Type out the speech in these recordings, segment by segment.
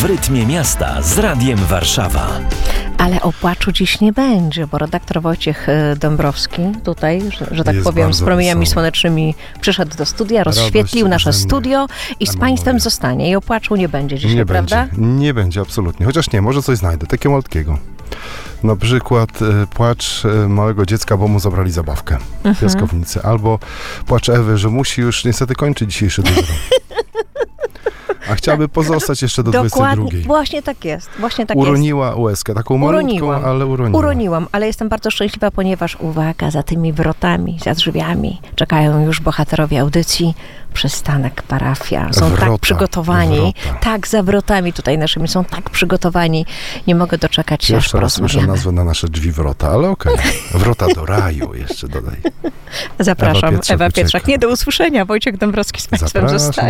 rytmie miasta z Radiem Warszawa. Ale o płaczu dziś nie będzie, bo redaktor Wojciech Dąbrowski tutaj, że tak powiem, z promieniami słonecznymi przyszedł do studia, rozświetlił nasze studio i z Państwem zostanie. I o płaczu nie będzie dzisiaj, prawda? Nie będzie, absolutnie. Chociaż nie, może coś znajdę, takiego malutkiego. Na przykład płacz małego dziecka, bo mu zabrali zabawkę w piaskownicy. Albo płacz Ewy, że musi już niestety kończyć dzisiejszy dyżur. A chciałaby pozostać jeszcze do 22. Właśnie tak jest. Uroniła łezkę, taką malutką, ale uroniła. Uroniłam, ale jestem bardzo szczęśliwa, ponieważ uwaga, za tymi wrotami, za drzwiami czekają już bohaterowie audycji. Przystanek Parafia. Są tak przygotowani. Tak, za wrotami tutaj naszymi są tak przygotowani. Nie mogę doczekać się, aż porozmawiamy. Jeszcze raz słyszę nazwę na nasze drzwi wrota, ale okej. Wrota do raju jeszcze dodaj. Zapraszam, Ewa Pietrzak. Nie, do usłyszenia. Wojciech Dąbrowski z Państwem zostaje.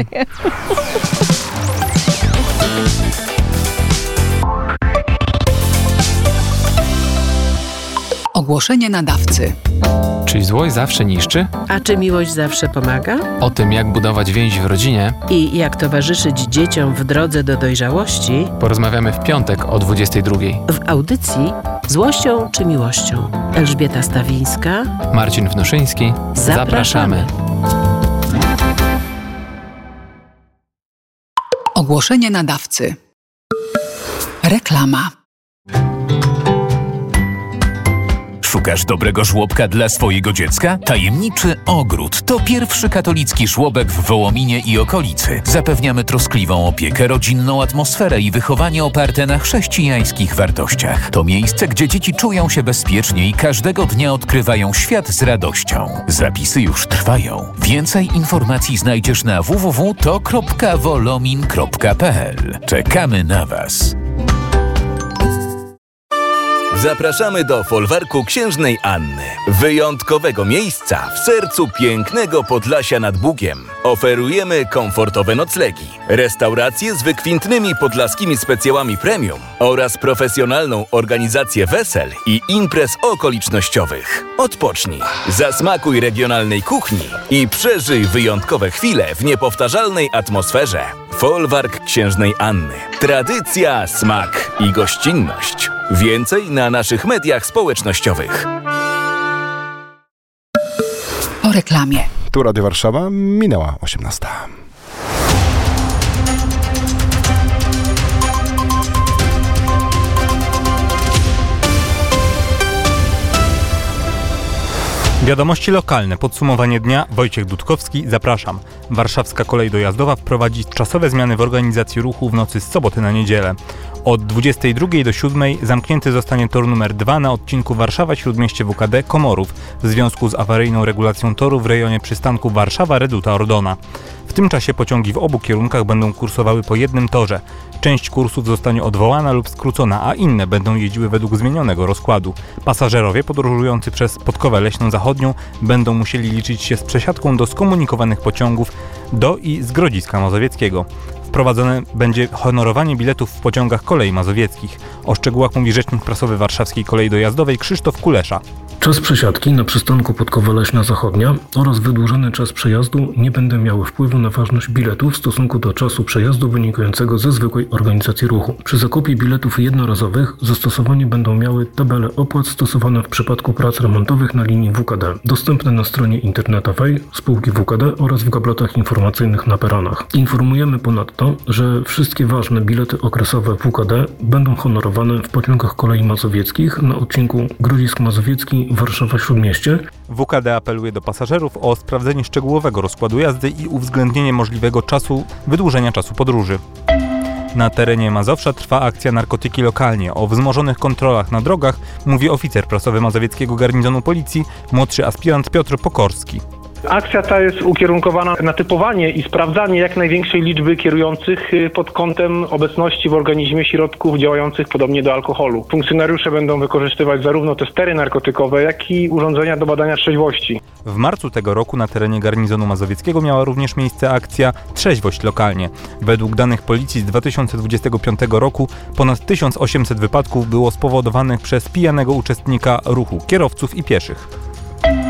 Ogłoszenie nadawcy. Czy złość zawsze niszczy? A czy miłość zawsze pomaga? O tym, jak budować więź w rodzinie I jak towarzyszyć dzieciom w drodze do dojrzałości, porozmawiamy w piątek o 22. w audycji Złością czy miłością. Elżbieta Stawińska, Marcin Wnoszyński. Zapraszamy. Ogłoszenie nadawcy. Reklama. Szukasz dobrego żłobka dla swojego dziecka? Tajemniczy Ogród to pierwszy katolicki żłobek w Wołominie i okolicy. Zapewniamy troskliwą opiekę, rodzinną atmosferę i wychowanie oparte na chrześcijańskich wartościach. To miejsce, gdzie dzieci czują się bezpiecznie i każdego dnia odkrywają świat z radością. Zapisy już trwają. Więcej informacji znajdziesz na www.to.wolomin.pl. Czekamy na Was. Zapraszamy do folwarku Księżnej Anny. Wyjątkowego miejsca w sercu pięknego Podlasia nad Bugiem. Oferujemy komfortowe noclegi, restauracje z wykwintnymi podlaskimi specjałami premium oraz profesjonalną organizację wesel i imprez okolicznościowych. Odpocznij, zasmakuj regionalnej kuchni i przeżyj wyjątkowe chwile w niepowtarzalnej atmosferze. Folwark Księżnej Anny. Tradycja, smak i gościnność. Więcej na naszych mediach społecznościowych. Po reklamie. Tu Radio Warszawa, minęła 18. Wiadomości lokalne. Podsumowanie dnia. Wojciech Dudkowski. Zapraszam. Warszawska Kolej Dojazdowa wprowadzi czasowe zmiany w organizacji ruchu w nocy z soboty na niedzielę. Od 22 do 7 zamknięty zostanie tor numer 2 na odcinku Warszawa-Śródmieście WKD Komorów w związku z awaryjną regulacją toru w rejonie przystanku Warszawa-Reduta-Ordona. W tym czasie pociągi w obu kierunkach będą kursowały po jednym torze. Część kursów zostanie odwołana lub skrócona, a inne będą jeździły według zmienionego rozkładu. Pasażerowie podróżujący przez Podkowę Leśną Zachodnią będą musieli liczyć się z przesiadką do skomunikowanych pociągów do i z Grodziska Mazowieckiego. Wprowadzone będzie honorowanie biletów w pociągach kolei mazowieckich. O szczegółach mówi rzecznik prasowy Warszawskiej Kolei Dojazdowej Krzysztof Kulesza. Czas przesiadki na przystanku Podkowa Leśna Zachodnia oraz wydłużony czas przejazdu nie będą miały wpływu na ważność biletu w stosunku do czasu przejazdu wynikającego ze zwykłej organizacji ruchu. Przy zakupie biletów jednorazowych zastosowanie będą miały tabele opłat stosowane w przypadku prac remontowych na linii WKD, dostępne na stronie internetowej spółki WKD oraz w gablotach informacyjnych na peronach. Informujemy ponadto, że wszystkie ważne bilety okresowe WKD będą honorowane w pociągach kolei mazowieckich na odcinku Grodzisk Mazowiecki Warszawa-Śródmieście. WKD apeluje do pasażerów o sprawdzenie szczegółowego rozkładu jazdy i uwzględnienie możliwego wydłużenia czasu podróży. Na terenie Mazowsza trwa akcja Narkotyki lokalnie. O wzmożonych kontrolach na drogach mówi oficer prasowy Mazowieckiego Garnizonu Policji, młodszy aspirant Piotr Pokorski. Akcja ta jest ukierunkowana na typowanie i sprawdzanie jak największej liczby kierujących pod kątem obecności w organizmie środków działających podobnie do alkoholu. Funkcjonariusze będą wykorzystywać zarówno testery narkotykowe, jak i urządzenia do badania trzeźwości. W marcu tego roku na terenie Garnizonu Mazowieckiego miała również miejsce akcja Trzeźwość lokalnie. Według danych policji z 2025 roku ponad 1800 wypadków było spowodowanych przez pijanego uczestnika ruchu, kierowców i pieszych.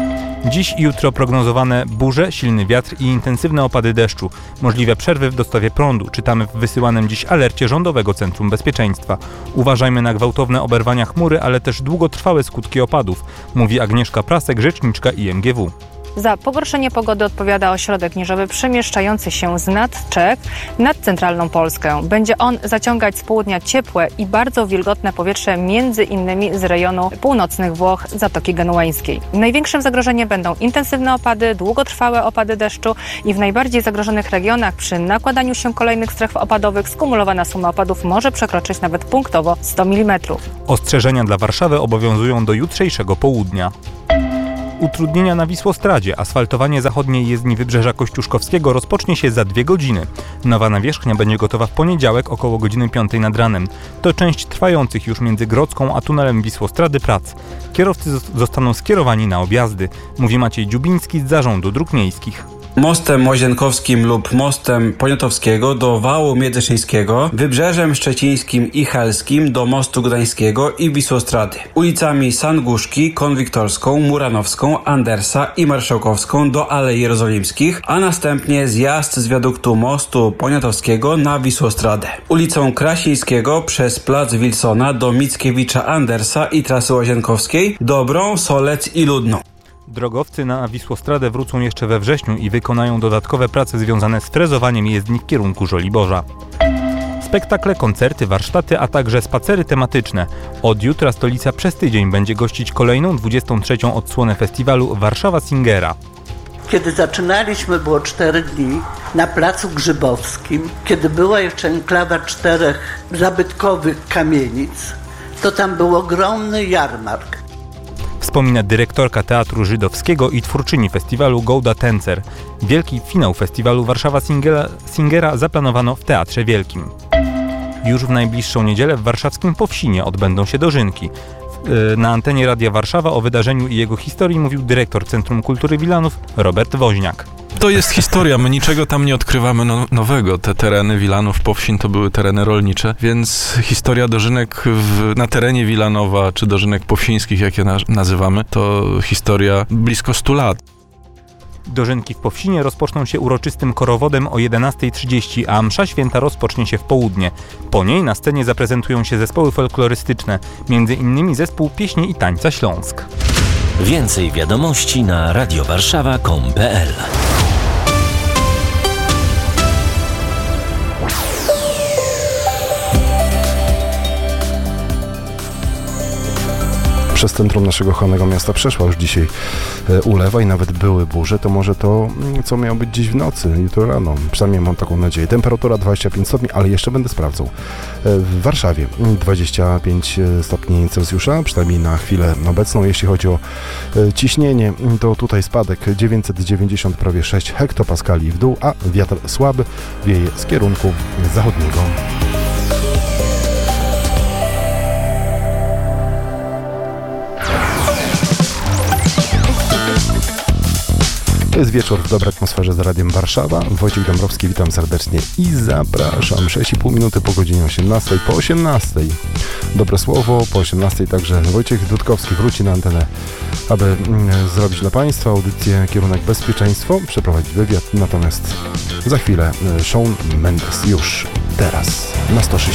Dziś i jutro prognozowane burze, silny wiatr i intensywne opady deszczu. Możliwe przerwy w dostawie prądu, czytamy w wysyłanym dziś alercie Rządowego Centrum Bezpieczeństwa. Uważajmy na gwałtowne oberwania chmury, ale też długotrwałe skutki opadów, mówi Agnieszka Prasek, rzeczniczka IMGW. Za pogorszenie pogody odpowiada ośrodek niżowy przemieszczający się z nad Czech nad centralną Polskę. Będzie on zaciągać z południa ciepłe i bardzo wilgotne powietrze, między innymi z rejonu północnych Włoch, Zatoki Genueńskiej. Największym zagrożeniem będą intensywne opady, długotrwałe opady deszczu i w najbardziej zagrożonych regionach przy nakładaniu się kolejnych stref opadowych skumulowana suma opadów może przekroczyć nawet punktowo 100 mm. Ostrzeżenia dla Warszawy obowiązują do jutrzejszego południa. Utrudnienia na Wisłostradzie. Asfaltowanie zachodniej jezdni Wybrzeża Kościuszkowskiego rozpocznie się za 2 godziny. Nowa nawierzchnia będzie gotowa w poniedziałek około godziny 5 nad ranem. To część trwających już między Grodzką a tunelem Wisłostrady prac. Kierowcy zostaną skierowani na objazdy, mówi Maciej Dziubiński z Zarządu Dróg Miejskich. Mostem Łazienkowskim lub mostem Poniatowskiego do Wału Miedzysztyńskiego, Wybrzeżem Szczecińskim i Helskim do Mostu Gdańskiego i Wisłostrady, ulicami Sanguszki, Konwiktorską, Muranowską, Andersa i Marszałkowską do Alei Jerozolimskich, a następnie zjazd z wiaduktu mostu Poniatowskiego na Wisłostradę, ulicą Krasińskiego przez plac Wilsona do Mickiewicza Andersa i trasy Łazienkowskiej, Dobrą, Solec i Ludną. Drogowcy na Wisłostradę wrócą jeszcze we wrześniu i wykonają dodatkowe prace związane z frezowaniem jezdni w kierunku Żoliborza. Spektakle, koncerty, warsztaty, a także spacery tematyczne. Od jutra stolica przez tydzień będzie gościć kolejną 23. odsłonę festiwalu Warszawa Singera. Kiedy zaczynaliśmy, było 4 dni na Placu Grzybowskim, kiedy była jeszcze enklawa 4 zabytkowych kamienic, to tam był ogromny jarmark. Wspomina dyrektorka Teatru Żydowskiego i twórczyni festiwalu Golda Tencer. Wielki finał festiwalu Warszawa Singera zaplanowano w Teatrze Wielkim. Już w najbliższą niedzielę w warszawskim Powsinie odbędą się dożynki. Na antenie Radia Warszawa o wydarzeniu i jego historii mówił dyrektor Centrum Kultury Wilanów Robert Woźniak. To jest historia, my niczego tam nie odkrywamy nowego. Te tereny Wilanów, Powsin to były tereny rolnicze, więc historia dożynek na terenie Wilanowa, czy dożynek powsińskich, jak je nazywamy, to historia blisko 100 lat. Dożynki w Powsinie rozpoczną się uroczystym korowodem o 11:30, a msza święta rozpocznie się w południe. Po niej na scenie zaprezentują się zespoły folklorystyczne, m.in. zespół Pieśni i Tańca Śląsk. Więcej wiadomości na radiowarszawa.com.pl. Przez centrum naszego kochanego miasta przeszła już dzisiaj ulewa i nawet były burze, to może to, co miało być dziś w nocy, jutro rano. Przynajmniej mam taką nadzieję. Temperatura 25 stopni, ale jeszcze będę sprawdzał. W Warszawie 25 stopni Celsjusza, przynajmniej na chwilę obecną. Jeśli chodzi o ciśnienie, to tutaj spadek 990 prawie 6 hektopaskali w dół, a wiatr słaby wieje z kierunku zachodniego. To jest wieczór w dobrej atmosferze z Radiem Warszawa. Wojciech Dąbrowski, witam serdecznie i zapraszam. 6,5 minuty po godzinie 18, po 18. Dobre słowo, po 18 także Wojciech Dudkowski wróci na antenę, aby zrobić dla Państwa audycję Kierunek Bezpieczeństwo, przeprowadzić wywiad. Natomiast za chwilę Shawn Mendes już teraz na 106,7.